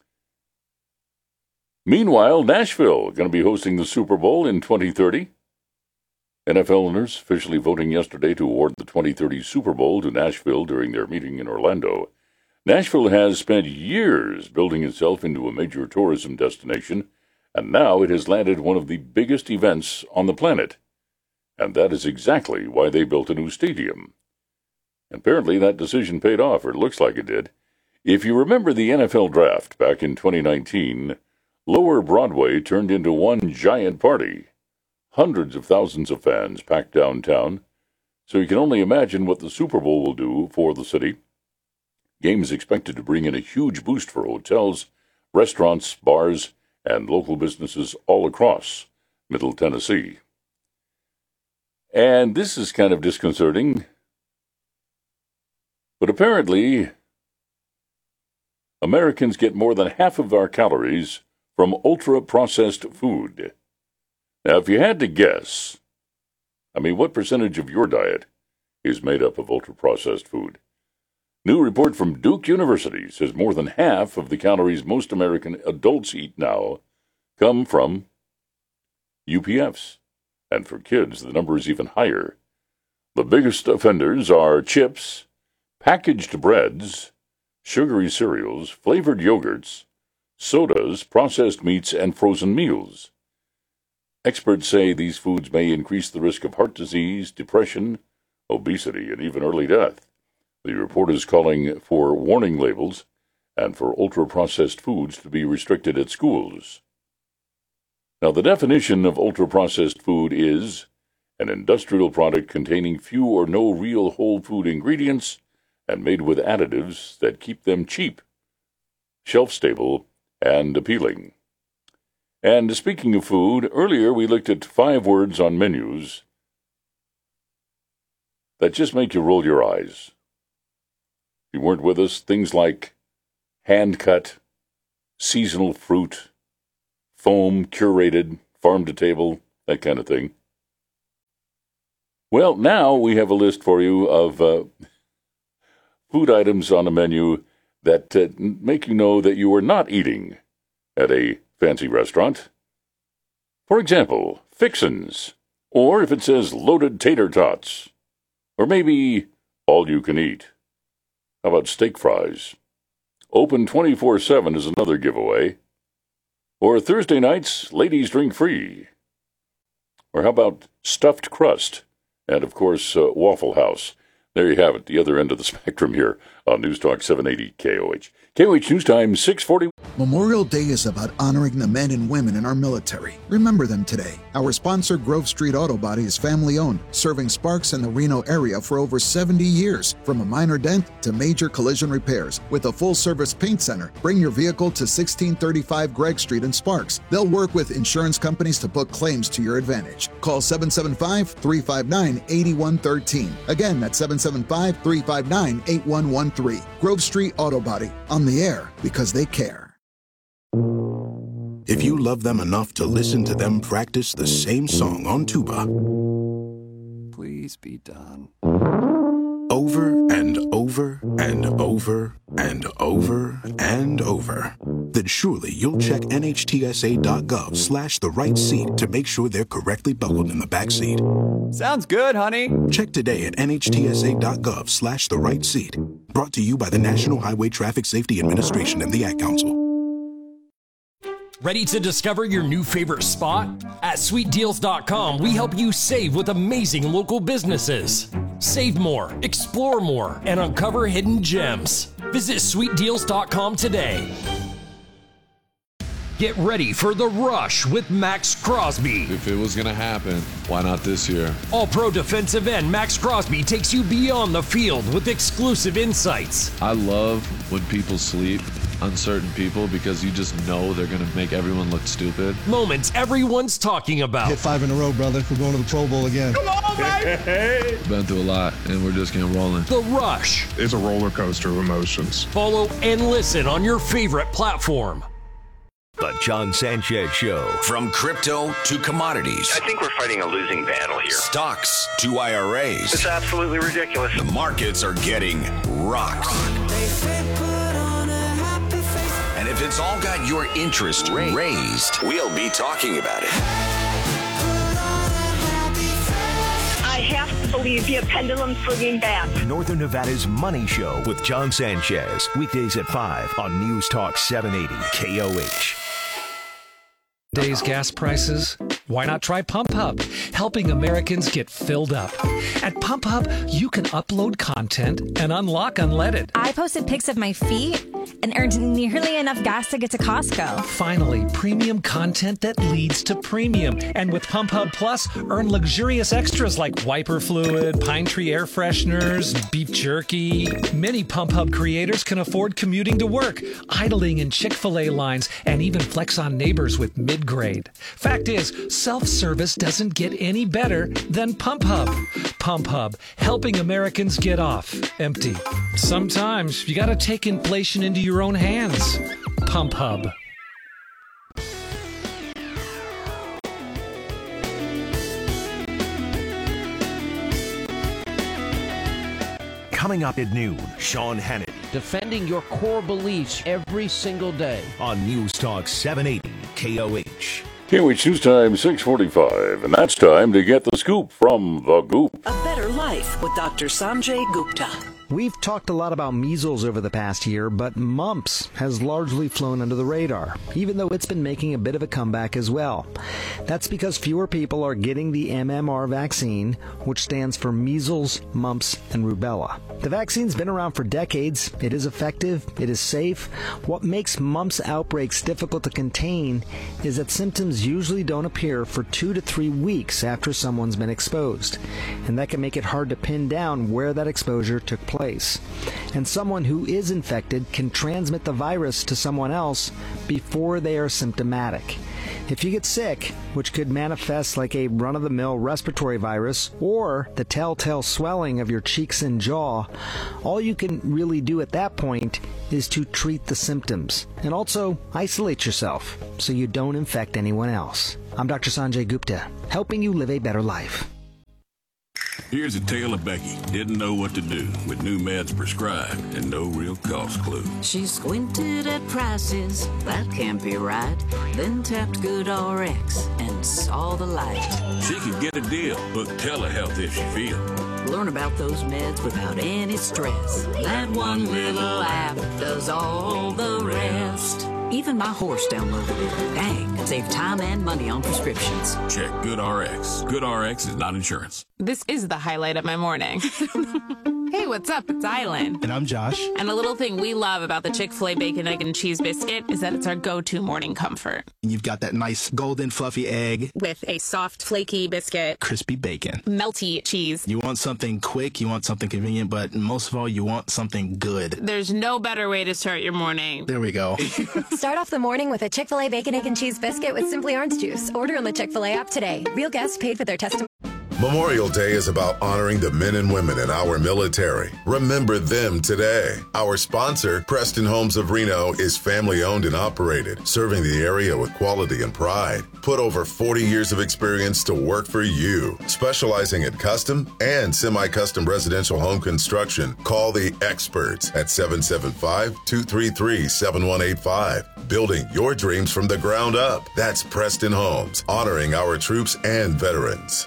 Meanwhile, Nashville going to be hosting the Super Bowl in 2030. NFL owners officially voting yesterday to award the 2030 Super Bowl to Nashville during their meeting in Orlando. Nashville has spent years building itself into a major tourism destination, and now it has landed one of the biggest events on the planet. And that is exactly why they built a new stadium. Apparently that decision paid off, or it looks like it did. If you remember the NFL draft back in 2019, Lower Broadway turned into one giant party. Hundreds of thousands of fans packed downtown, so you can only imagine what the Super Bowl will do for the city. Game is expected to bring in a huge boost for hotels, restaurants, bars, and local businesses all across Middle Tennessee. And this is kind of disconcerting, but apparently Americans get more than half of our calories from ultra-processed food. Now, if you had to guess, what percentage of your diet is made up of ultra-processed food? New report from Duke University says more than half of the calories most American adults eat now come from UPFs. And for kids, the number is even higher. The biggest offenders are chips, packaged breads, sugary cereals, flavored yogurts, sodas, processed meats, and frozen meals. Experts say these foods may increase the risk of heart disease, depression, obesity, and even early death. The report is calling for warning labels and for ultra-processed foods to be restricted at schools. Now, the definition of ultra-processed food is an industrial product containing few or no real whole food ingredients and made with additives that keep them cheap, shelf-stable, and appealing. And speaking of food, earlier we looked at 5 words on menus that just make you roll your eyes. If you weren't with us, things like hand-cut, seasonal fruit, foam, curated, farm-to-table, that kind of thing. Well, now we have a list for you of food items on a menu that make you know that you are not eating at a fancy restaurant. For example, fixins, or if it says loaded tater tots, or maybe all you can eat. How about steak fries? Open 24/7 is another giveaway. Or Thursday nights, ladies drink free. Or how about stuffed crust? And, of course, Waffle House. There you have it, the other end of the spectrum here on News Talk 780 KOH. KOH News Time, 6:40. Memorial Day is about honoring the men and women in our military. Remember them today. Our sponsor, Grove Street Auto Body, is family-owned, serving Sparks in the Reno area for over 70 years. From a minor dent to major collision repairs. With a full-service paint center, bring your vehicle to 1635 Gregg Street in Sparks. They'll work with insurance companies to book claims to your advantage. Call 775-359-8113. Again, that's 775-359-8113. Grove Street Auto Body. On the air because they care. If you love them enough to listen to them practice the same song on tuba, Please be done. over and over and over and over and over, then surely you'll check NHTSA.gov/the right seat to make sure they're correctly buckled in the back seat. Sounds good, honey. Check today at NHTSA.gov/the right seat. Brought to you by the National Highway Traffic Safety Administration and the Ad Council. Ready to discover your new favorite spot? At SweetDeals.com, we help you save with amazing local businesses. Save more, explore more, and uncover hidden gems. Visit SweetDeals.com today. Get ready for the rush with Max Crosby. If it was going to happen, why not this year? All-pro defensive end Max Crosby takes you beyond the field with exclusive insights. I love when people sleep, uncertain people, because you just know they're going to make everyone look stupid. Moments everyone's talking about. Hit 5 in a row, brother. We're going to the Pro Bowl again. Come on, baby! Been through a lot, and we're just getting rolling. The Rush. It's a roller coaster of emotions. Follow and listen on your favorite platform. The John Sanchez Show. From crypto to commodities. I think we're fighting a losing battle here. Stocks to IRAs. It's absolutely ridiculous. The markets are getting rocked. And if it's all got your interest raised, we'll be talking about it. I have to believe the pendulum swinging back. Northern Nevada's Money Show with John Sanchez. Weekdays at 5 on News Talk 780 KOH. Today's gas prices? Why not try Pump Hub, helping Americans get filled up? At Pump Hub, you can upload content and unlock unleaded. I posted pics of my feet and earned nearly enough gas to get to Costco. Finally, premium content that leads to premium. And with Pump Hub Plus, earn luxurious extras like wiper fluid, pine tree air fresheners, beef jerky. Many Pump Hub creators can afford commuting to work, idling in Chick-fil-A lines, and even flex on neighbors with mid-grade. Fact is, self-service doesn't get any better than Pump Hub. Pump Hub, helping Americans get off empty. Sometimes you gotta take inflation into your own hands. Pump Hub. Coming up at noon, Sean Hannity. Defending your core beliefs every single day. On News Talk 780 KOH. KOH News Time, 6:45, and that's time to get the scoop from The Goop. A Better Life with Dr. Sanjay Gupta. We've talked a lot about measles over the past year, but mumps has largely flown under the radar, even though it's been making a bit of a comeback as well. That's because fewer people are getting the MMR vaccine, which stands for measles, mumps, and rubella. The vaccine's been around for decades. It is effective. It is safe. What makes mumps outbreaks difficult to contain is that symptoms usually don't appear for 2 to 3 weeks after someone's been exposed, and that can make it hard to pin down where that exposure took place. And someone who is infected can transmit the virus to someone else before they are symptomatic. If you get sick, which could manifest like a run-of-the-mill respiratory virus or the telltale swelling of your cheeks and jaw, all you can really do at that point is to treat the symptoms and also isolate yourself so you don't infect anyone else. I'm Dr. Sanjay Gupta, helping you live a better life. Here's a tale of Becky. Didn't know what to do with new meds prescribed and no real cost clue. She squinted at prices, that can't be right. Then tapped GoodRx and saw the light. She could get a deal, book telehealth if she feels. Learn about those meds without any stress. That one little app does all the rest. Even my horse downloaded it. Dang, save time and money on prescriptions. Check GoodRx. GoodRx is not insurance. This is the highlight of my morning. Hey, what's up? It's Island. And I'm Josh. And a little thing we love about the Chick-fil-A Bacon, Egg, and Cheese Biscuit is that it's our go-to morning comfort. And you've got that nice golden fluffy egg. With a soft, flaky biscuit. Crispy bacon. Melty cheese. You want something quick, you want something convenient, but most of all, you want something good. There's no better way to start your morning. There we go. Start off the morning with a Chick-fil-A Bacon, Egg, and Cheese Biscuit with Simply Orange Juice. Order on the Chick-fil-A app today. Real guests paid for their testimony. Memorial Day is about honoring the men and women in our military. Remember them today. Our sponsor, Preston Homes of Reno, is family-owned and operated, serving the area with quality and pride. Put over 40 years of experience to work for you. Specializing in custom and semi-custom residential home construction. Call the experts at 775-233-7185. Building your dreams from the ground up. That's Preston Homes, honoring our troops and veterans.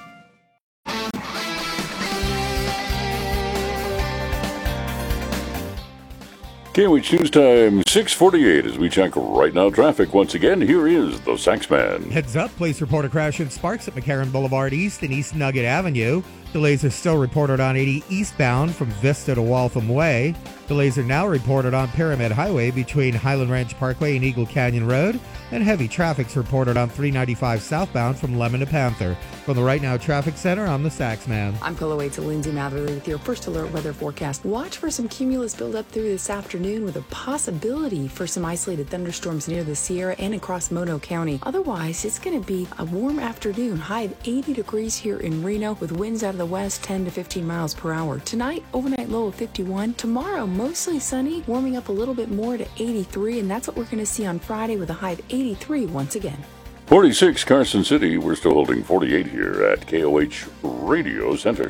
KOH News Time, 6:48 as we check right now traffic. Once again, here is the Saxman. Heads up, police report a crash in Sparks at McCarran Boulevard East and East Nugget Avenue. Delays are still reported on 80 eastbound from Vista to Waltham Way. Delays are now reported on Pyramid Highway between Highland Ranch Parkway and Eagle Canyon Road. And heavy traffic's reported on 395 southbound from Lemon to Panther. From the Right Now Traffic Center, I'm the Saxman. I'm Coloway Lindsay Matherly with your first alert weather forecast. Watch for some cumulus buildup through this afternoon with a possibility for some isolated thunderstorms near the Sierra and across Mono County. Otherwise, it's going to be a warm afternoon. High of 80 degrees here in Reno with winds out of the west 10 to 15 miles per hour. Tonight, overnight low of 51. Tomorrow, mostly sunny, warming up a little bit more to 83, and that's what we're going to see on Friday with a high of 83 once again. 46 Carson City. We're still holding 48 here at KOH Radio Center.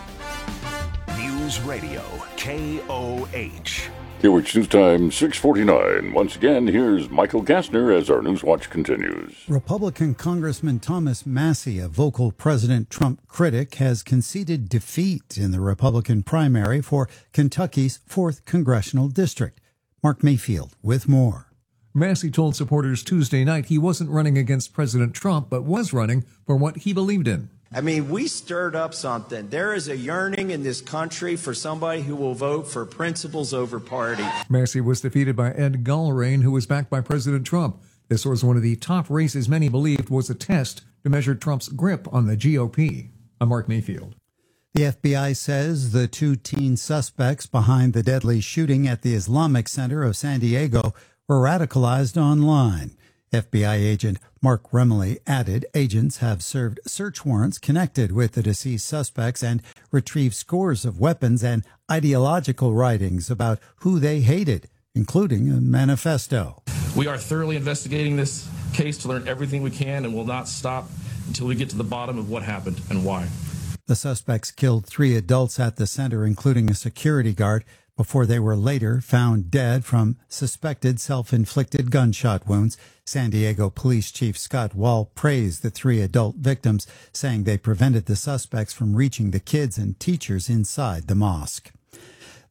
News Radio KOH. KOH News Time, 6:49. Once again, here's Michael Kastner as our News Watch continues. Republican Congressman Thomas Massie, a vocal President Trump critic, has conceded defeat in the Republican primary for Kentucky's 4th Congressional District. Mark Mayfield with more. Massie told supporters Tuesday night he wasn't running against President Trump, but was running for what he believed in. I mean, we stirred up something. There is a yearning in this country for somebody who will vote for principles over party. Massie was defeated by Ed Gallarain, who was backed by President Trump. This was one of the top races many believed was a test to measure Trump's grip on the GOP. I'm Mark Mayfield. The FBI says the 2 teen suspects behind the deadly shooting at the Islamic Center of San Diego were radicalized online. FBI agent Mark Remley added agents have served search warrants connected with the deceased suspects and retrieved scores of weapons and ideological writings about who they hated, including a manifesto. We are thoroughly investigating this case to learn everything we can and will not stop until we get to the bottom of what happened and why. The suspects killed 3 adults at the center, including a security guard, before they were later found dead from suspected self-inflicted gunshot wounds. San Diego Police Chief Scott Wall praised the 3 adult victims, saying they prevented the suspects from reaching the kids and teachers inside the mosque.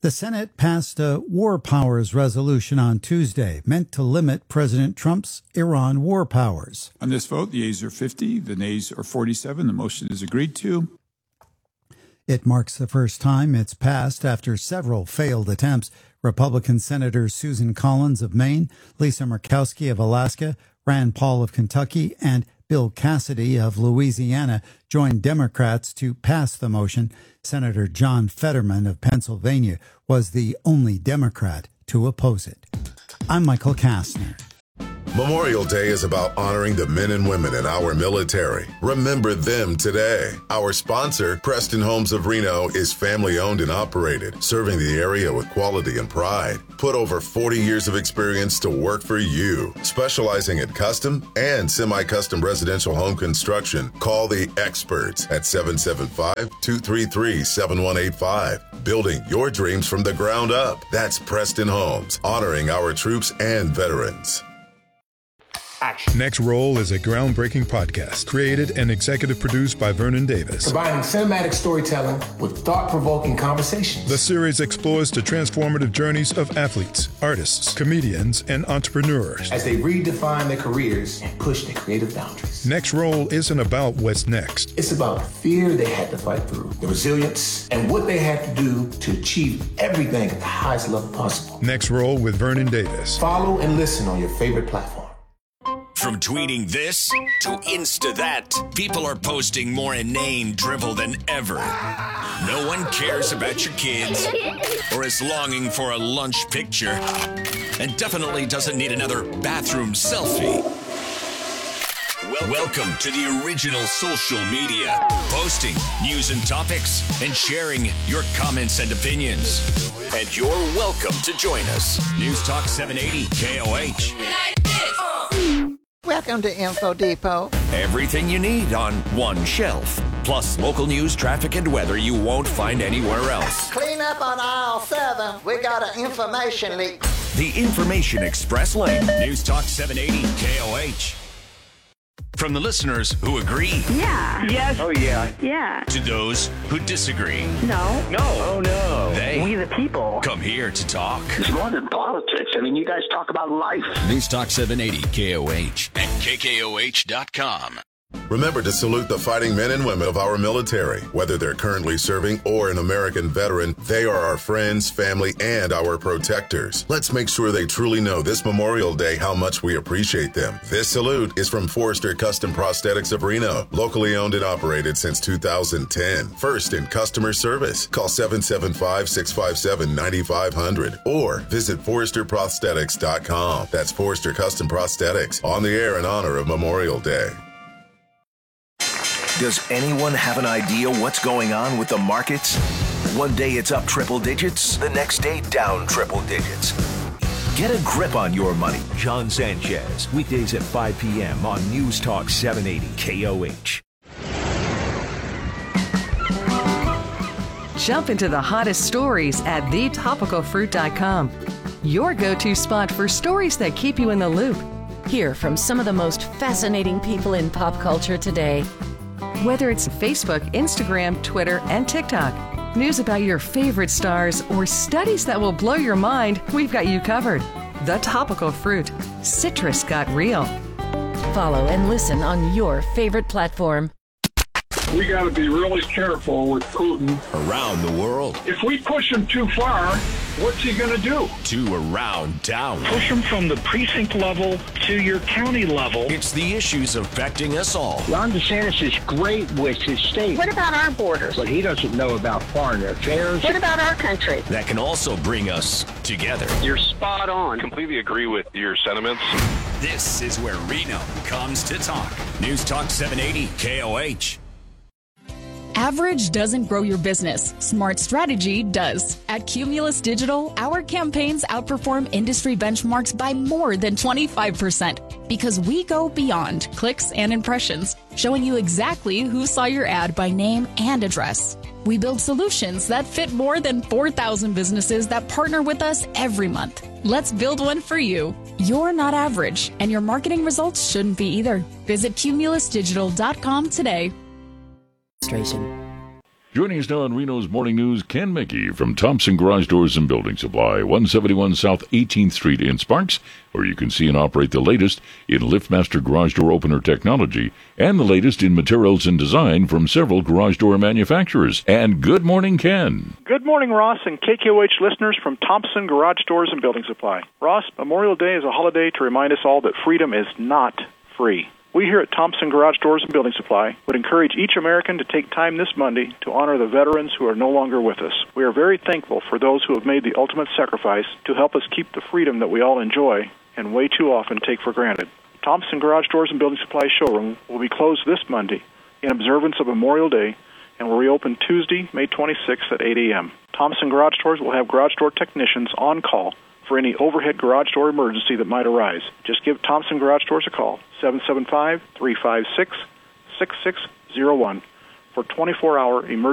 The Senate passed a war powers resolution on Tuesday, meant to limit President Trump's Iran war powers. On this vote, the yeas are 50, the nays are 47. The motion is agreed to. It marks the first time it's passed after several failed attempts. Republican Senators Susan Collins of Maine, Lisa Murkowski of Alaska, Rand Paul of Kentucky, and Bill Cassidy of Louisiana joined Democrats to pass the motion. Senator John Fetterman of Pennsylvania was the only Democrat to oppose it. I'm Michael Kastner. Memorial Day is about honoring the men and women in our military. Remember them today. Our sponsor, Preston Homes of Reno, is family-owned and operated, serving the area with quality and pride. Put over 40 years of experience to work for you. Specializing in custom and semi-custom residential home construction, call the experts at 775-233-7185. Building your dreams from the ground up. That's Preston Homes, honoring our troops and veterans. Action. Next Roll is a groundbreaking podcast created and executive produced by Vernon Davis. Combining cinematic storytelling with thought-provoking conversations. The series explores the transformative journeys of athletes, artists, comedians, and entrepreneurs as they redefine their careers and push their creative boundaries. Next Roll isn't about what's next. It's about the fear they had to fight through, the resilience, and what they had to do to achieve everything at the highest level possible. Next Roll with Vernon Davis. Follow and listen on your favorite platform. From tweeting this to Insta that, people are posting more inane drivel than ever. No one cares about your kids or is longing for a lunch picture and definitely doesn't need another bathroom selfie. Welcome to the original social media, posting news and topics and sharing your comments and opinions. And you're welcome to join us. News Talk 780 KOH. Welcome to Info Depot. Everything you need on one shelf. Plus local news, traffic, and weather you won't find anywhere else. Clean up on aisle 7. We got an information leak. The Information Express Lane. News Talk 780 KOH. From the listeners who agree. Yeah. Yes. Oh, yeah. Yeah. To those who disagree. No. No. Oh, no. They. We the people. Come here to talk. It's more than politics. I mean, you guys talk about life. News Talk 780 KOH and KKOH.com. Remember to salute the fighting men and women of our military. Whether they're currently serving or an American veteran, they are our friends, family, and our protectors. Let's make sure they truly know this Memorial Day how much we appreciate them. This salute is from Forrester Custom Prosthetics of Reno, locally owned and operated since 2010. First in customer service. Call 775-657-9500 or visit ForresterProsthetics.com. That's Forrester Custom Prosthetics, on the air in honor of Memorial Day. Does anyone have an idea what's going on with the markets? One day it's up triple digits, the next day down triple digits. Get a grip on your money. John Sanchez, weekdays at 5 p.m. on News Talk 780 KOH. Jump into the hottest stories at thetopicalfruit.com. Your go-to spot for stories that keep you in the loop. Hear from some of the most fascinating people in pop culture today. Whether it's Facebook, Instagram, Twitter, and TikTok, news about your favorite stars, or studies that will blow your mind, we've got you covered. The Topical Fruit. Citrus got real. Follow and listen on your favorite platform. We got to be really careful with Putin. Around the world. If we push him too far, what's he going to do? To around town. Push him from the precinct level to your county level. It's the issues affecting us all. Ron DeSantis is great with his state. What about our borders? But he doesn't know about foreign affairs. What about our country? That can also bring us together. You're spot on. Completely agree with your sentiments. This is where Reno comes to talk. News Talk 780 KOH. Average doesn't grow your business. Smart strategy does. At Cumulus Digital, our campaigns outperform industry benchmarks by more than 25% because we go beyond clicks and impressions, showing you exactly who saw your ad by name and address. We build solutions that fit more than 4,000 businesses that partner with us every month. Let's build one for you. You're not average, and your marketing results shouldn't be either. Visit cumulusdigital.com today. Joining us now on Reno's Morning News, Ken Mickey from Thompson Garage Doors and Building Supply, 171 South 18th Street in Sparks, where you can see and operate the latest in LiftMaster garage door opener technology and the latest in materials and design from several garage door manufacturers. And good morning, Ken. Good morning, Ross and KKOH listeners from Thompson Garage Doors and Building Supply. Ross, Memorial Day is a holiday to remind us all that freedom is not free. We here at Thompson Garage Doors and Building Supply would encourage each American to take time this Monday to honor the veterans who are no longer with us. We are very thankful for those who have made the ultimate sacrifice to help us keep the freedom that we all enjoy and way too often take for granted. Thompson Garage Doors and Building Supply showroom will be closed this Monday in observance of Memorial Day and will reopen Tuesday, May 26th at 8 a.m. Thompson Garage Doors will have garage door technicians on call for any overhead garage door emergency that might arise. Just give Thompson Garage Doors a call, 775-356-6601, for 24-hour emergency